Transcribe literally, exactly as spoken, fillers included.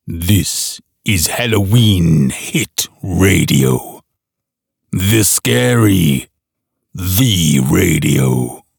This is Halloween Hit Radio. The Scary, the Radio.